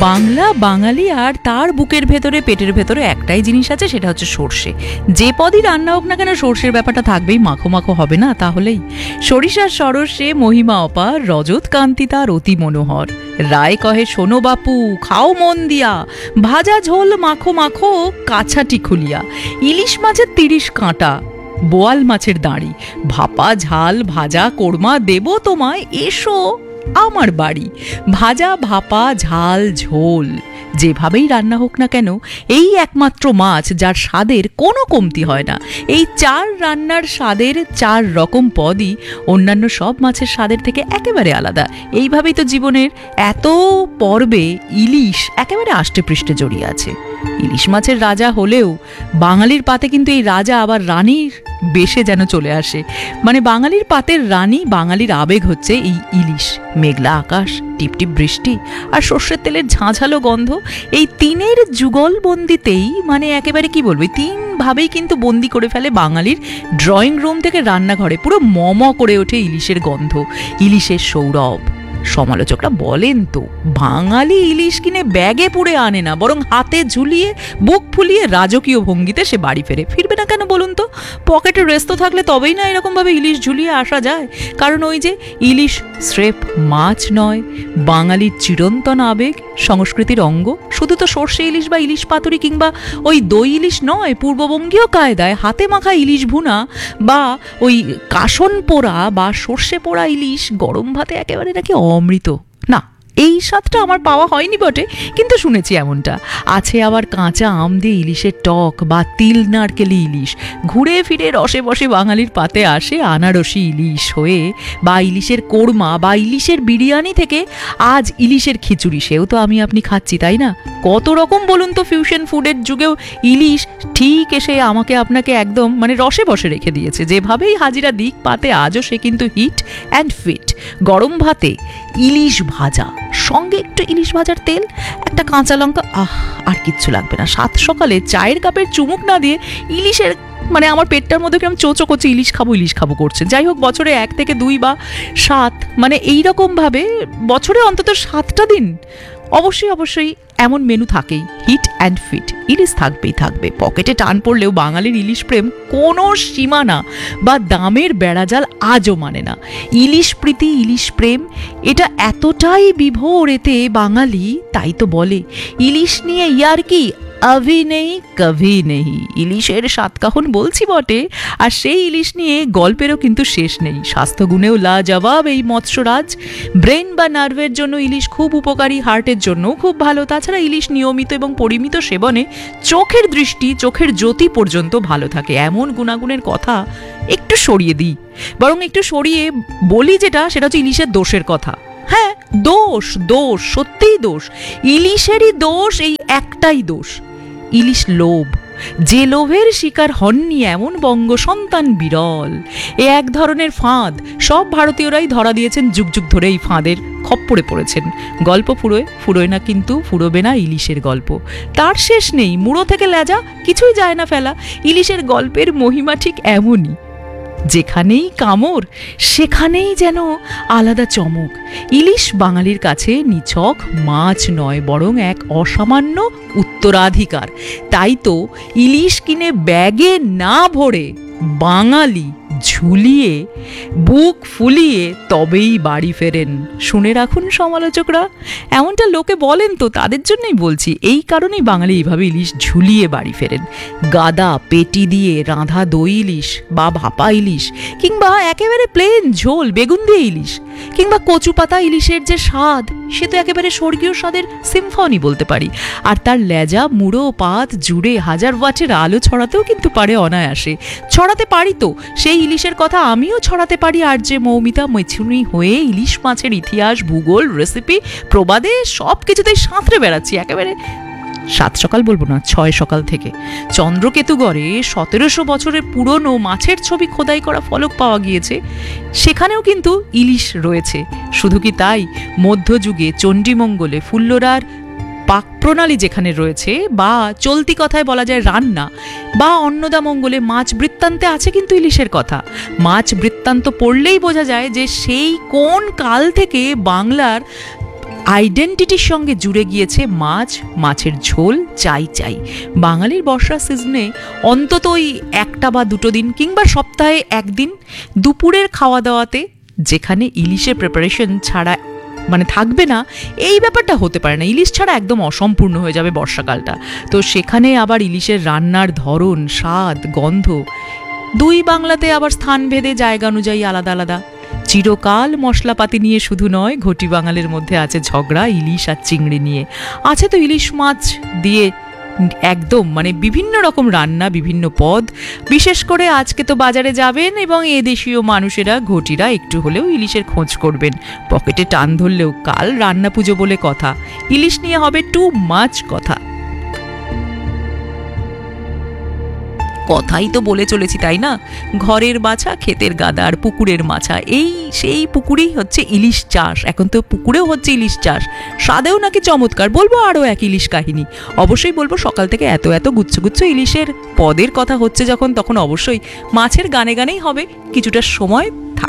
বাংলা বাঙালি আর তার বুকের ভেতরে পেটের ভেতরে একটাই জিনিস আছে, সেটা হচ্ছে সর্ষে। যে পদই রান্না হোক না কেন সর্ষের ব্যাপারটা থাকবেই, মাখো মাখো হবে না তাহলেই। সরিষার সরষে মহিমা অপার, রজত কান্তি তার অতি মনোহর। রায় কহে শোনো বাপু খাও মন দিয়া, ভাজা ঝোল মাখো মাখো কাছাটি খুলিয়া। ইলিশ মাছের 30 কাঁটা, বোয়াল মাছের দাঁড়ি, ভাপা ঝাল ভাজা কোরমা দেব তোমায়, এসো আমার বাড়ি। ভাজা ভাপা ঝাল ঝোল যেভাবেই রান্না হোক না কেন, এই একমাত্র মাছ যার স্বাদের কোনো কমতি হয় না। এই 4 রান্নার স্বাদের 4 রকম পদই অন্যান্য সব মাছের স্বাদের থেকে একেবারে আলাদা। এইভাবেই তো জীবনের এত পর্বে ইলিশ একেবারে আষ্টে পৃষ্ঠে জড়িয়ে আছে। ইলিশ মাছের রাজা হলেও বাঙালির পাতে কিন্তু এই রাজা আবার রানীর বেশে যেন চলে আসে। মানে বাঙালির পাতের রানী, বাঙালির আবেগ হচ্ছে এই ইলিশ। মেঘলা আকাশ, টিপটিপ বৃষ্টি আর সর্ষের তেলের ঝাঁঝালো গন্ধ, এই 3-এর যুগল বন্দিতেই মানে একেবারে কি বলবো, 3 ভাবেই কিন্তু বন্দি করে ফেলে বাঙালির ড্রয়িং রুম থেকে রান্নাঘরে। পুরো মম করে ওঠে ইলিশের গন্ধ, ইলিশের সৌরভ। সমালোচকরা বলেন তো, বাঙালি ইলিশ কিনে ব্যাগে পুড়ে আনে না, বরং হাতে ঝুলিয়ে বুক ফুলিয়ে রাজকীয় ভঙ্গিতে সে বাড়ি ফিরবে না কেন বলুন তো? পকেটে রেস্ত থাকলে তবেই না এরকমভাবে ইলিশ ঝুলিয়ে আসা যায়। কারণ ওই যে ইলিশ স্রেফ মাছ নয়, বাঙালির চিরন্তন আবেগ, সংস্কৃতির অঙ্গ। শুধু তো সর্ষে ইলিশ বা ইলিশ পাতুরি কিংবা ওই দই ইলিশ নয়, পূর্ববঙ্গীয় কায়দায় হাতে মাখা ইলিশ ভুনা বা ওই কাসন পোড়া বা সর্ষে পোড়া ইলিশ গরম ভাতে একেবারে নাকি অমৃত। না, এই স্বাদটা আমার পাওয়া হয়নি বটে, কিন্তু শুনেছি এমনটা আছে। আবার কাঁচা আম দিয়ে ইলিশের টক বা তিল নারকেলি ইলিশ, ঘুরে ফিরে রসে বসে বাঙালির পাতে আসে আনারসি ইলিশ হয়ে, বা ইলিশের কোরমা বা ইলিশের বিরিয়ানি থেকে আজ ইলিশের খিচুড়ি, সেও তো আমি আপনি খাচ্ছি, তাই না? কত রকম বলুন তো, ফিউশন ফুডের যুগেও ইলিশ ঠিক এসে আমাকে আপনাকে একদম মানে রসে বসে রেখে দিয়েছে। যেভাবেই হাজিরা দিক পাতে, আজও সে কিন্তু হিট অ্যান্ড ফিট। গরম ভাতে ইলিশ ভাজা, সঙ্গে একটু ইলিশ ভাজার তেল, একটা কাঁচা লঙ্কা, আর কিচ্ছু লাগবে না। 7 সকালে চায়ের কাপের চুমুক না দিয়ে ইলিশের মানে আমার পেটটার মধ্যে কেমন চোচো করছে, ইলিশ খাবো করছে। যাই হোক, বছরে 1 থেকে 2 বা 7 মানে এইরকমভাবে বছরে অন্তত 7টা দিন অবশ্যই এমন মেনু থাকেই, হিট অ্যান্ড ফিট। ইলিশ থাকবে। পকেটে টান পড়লেও বাঙালির ইলিশ প্রেম কোনো সীমানা বা দামের বেড়াজাল আজও মানে না। ইলিশ প্রীতি, ইলিশ প্রেম এটা এতটাই বিভোর এতে বাঙালি, তাই তো বলে ইলিশ নিয়ে ইয়ার্কি अभी नहीं कभी नहीं। ইলিশের সাতকাহন বলছি বটে, আর সেই ইলিশ নিয়ে গল্পেরও কিন্তু শেষ নেই। স্বাস্থ্যগুণেও লাজবাব এই মৎস্যরাজ। ব্রেন বা নার্ভের জন্য ইলিশ খুব উপকারী, হার্টের জন্যও খুব ভালো। তাছাড়া ইলিশ নিয়মিত এবং পরিমিত সেবনে চোখের দৃষ্টি, চোখের জ্যোতি পর্যন্ত ভালো থাকে। এমন গুণাগুণের কথা একটু সরিয়ে দিই, বরং একটু সরিয়ে বলি যেটা, সেটা হচ্ছে ইলিশের দোষের কথা। হ্যাঁ, দোষ, সত্যিই দোষ। ইলিশেরই দোষ, এই একটাই দোষ, ইলিশ লোভ। যে লোভের শিকার হননি এমন বঙ্গ সন্তান বিরল। এ এক ধরনের ফাঁদ, সব ভারতীয়রাই ধরা দিয়েছেন, যুগ যুগ ধরে এই ফাঁদের খপ্পরে পড়েছেন। গল্প ফুরোয় না, কিন্তু ফুরোবে না ইলিশের গল্প। তার শেষ নেই, মুড়ো থেকে লেজা কিছুই যায় না ফেলা। ইলিশের গল্পের মহিমা ঠিক এমনই, যেখানেই কামড় সেখানেই যেন আলাদা চমক। ইলিশ বাঙালির কাছে নিছক মাছ নয়, বরং এক অসামান্য উত্তরাধিকার। তাই তো ইলিশ কিনে ব্যাগে না ভরে বাঙালি ঝুলিয়ে বুক ফুলিয়ে তবেই বাড়ি ফেরেন। শুনে রাখুন সমালোচকরা, এমনটা লোকে বলেন তো, তাদের জন্যই বলছি। এই কারণেই বাঙালি এইভাবে ইলিশ ঝুলিয়ে বাড়ি ফেরেন। গাদা পেটি দিয়ে রাঁধা দই ইলিশ বা ভাপা ইলিশ, কিংবা একেবারে প্লেন ঝোল বেগুন দিয়ে ইলিশ, কিংবা কচু পাতা ইলিশের যে স্বাদ, সে তো একেবারে স্বর্গীয় স্বাদের সিম্ফনি বলতে পারি। আর তার লেজা মুড়ো পাত জুড়ে 1000 ওয়াটের আলো ছড়াতেও কিন্তু পারে অনায়াসে। ছড়াতে পারি তো, সেই ইলিশের কথা আমিও ছড়াতে পারি। আর যে মৌমিতা মেছুনি হয়ে ইলিশ মাছের ইতিহাস, ভূগোল, রেসিপি, প্রবাদে সব কিছুতেই সাঁতরে বেড়াচ্ছি। একেবারে 7 সকাল বলবো না, 6 সকাল থেকে। চন্দ্রকেতুগড়ে 1700 বছরের পুরনো মাছের ছবি খোদাই করা ফলক পাওয়া গিয়েছে, সেখানেও কিন্তু ইলিশ রয়েছে। শুধু কি তাই, মধ্যযুগে চণ্ডীমঙ্গলে ফুল্লরার পাক প্রণালী যেখানে রয়েছে, বা চলতি কথায় বলা যায় রান্না, বা অন্নদামঙ্গলে মাছ বৃত্তান্তে আছে কিন্তু ইলিশের কথা। মাছ বৃত্তান্ত পড়লেই বোঝা যায় যে সেই কোন কাল থেকে বাংলার আইডেন্টিটির সঙ্গে জুড়ে গিয়েছে মাছ, মাছের ঝোল, চাই চাই। বাঙালির বর্ষার সিজনে অন্তত ওই একটা বা দুটো দিন কিংবা সপ্তাহে একদিন দুপুরের খাওয়া দাওয়াতে যেখানে ইলিশের প্রিপারেশন ছাড়া মানে থাকবে না, এই ব্যাপারটা হতে পারে না। ইলিশ ছাড়া একদম অসম্পূর্ণ হয়ে যাবে বর্ষাকালটা। তো সেখানে আবার ইলিশের রান্নার ধরন, স্বাদ, গন্ধ দুই বাংলাতে আবার স্থানভেদে জায়গা অনুযায়ী আলাদা আলাদা। চিরকাল মশলাপাতি নিয়ে শুধু নয়, ঘটি বাঙালির মধ্যে আছে ঝগড়া ইলিশ আর চিংড়ি নিয়ে। আছে তো ইলিশ মাছ দিয়ে একদম মানে বিভিন্ন রকম রান্না, বিভিন্ন পদ। বিশেষ করে আজকে তো বাজারে যাবেন এবং এদেশীয় মানুষেরা, ঘটিরা একটু হলেও ইলিশের খোঁজ করবেন। পকেটে টান ধরলেও কাল রান্না পুজো বলে কথা, ইলিশ নিয়ে হবে টু মাছ কথা। কথাই তো বলে চলেছি, তাই না? ঘরের বাছা, ক্ষেতের গাদা আর পুকুরের মাছা, এই সেই পুকুরেই হচ্ছে ইলিশ চাষ। এখন তো পুকুরেও হচ্ছে ইলিশ চাষ, স্বাদেও নাকি চমৎকার। বলবো আরও এক ইলিশ কাহিনী, অবশ্যই বলবো। সকাল থেকে এত এত গুচ্ছ গুচ্ছ ইলিশের পদের কথা হচ্ছে যখন, তখন অবশ্যই মাছের গানে গানেই হবে। কিছুটা সময়